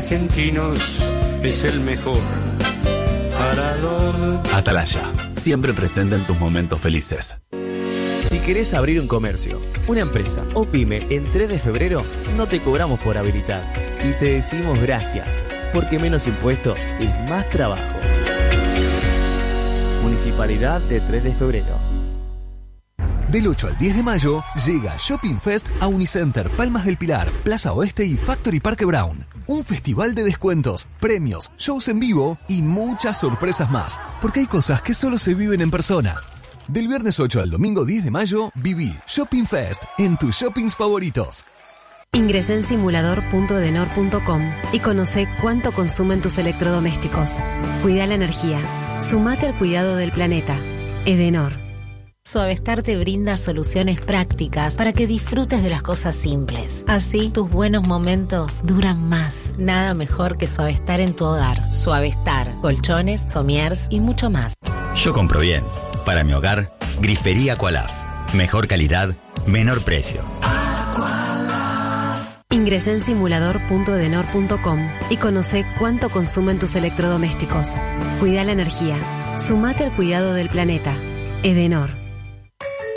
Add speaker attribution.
Speaker 1: argentinos es el mejor parador.
Speaker 2: Atalaya, siempre presente en tus momentos felices.
Speaker 3: Si querés abrir un comercio, una empresa o pyme en 3 de febrero, no te cobramos por habilitar. Y te decimos gracias, porque menos impuestos es más trabajo. Municipalidad de 3 de febrero.
Speaker 4: Del 8 al 10 de mayo llega Shopping Fest a Unicenter, Palmas del Pilar, Plaza Oeste y Factory Parque Brown. Un festival de descuentos, premios, shows en vivo y muchas sorpresas más. Porque hay cosas que solo se viven en persona. Del viernes 8 al domingo 10 de mayo, viví Shopping Fest en tus shoppings favoritos.
Speaker 5: Ingresá en simulador.edenor.com y conoce cuánto consumen tus electrodomésticos. Cuida la energía. Sumate al cuidado del planeta. Edenor.
Speaker 6: Suavestar te brinda soluciones prácticas para que disfrutes de las cosas simples. Así, tus buenos momentos duran más. Nada mejor que Suavestar en tu hogar. Suavestar, colchones, somiers y mucho más.
Speaker 7: Yo compro bien. Para mi hogar, Grifería Aqualaf. Mejor calidad, menor precio.
Speaker 5: Ingresá en simulador.edenor.com y conoce cuánto consumen tus electrodomésticos. Cuida la energía. Sumate al cuidado del planeta. Edenor.